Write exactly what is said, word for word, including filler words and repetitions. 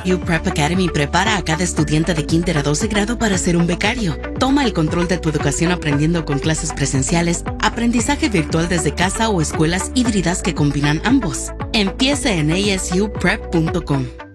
U Prep Academy prepara a cada estudiante de kinder a doce grado para ser un becario. Toma el control de tu educación aprendiendo con clases presenciales, aprendizaje virtual desde casa o escuelas híbridas que combinan ambos. Empieza en A S U prep punto com.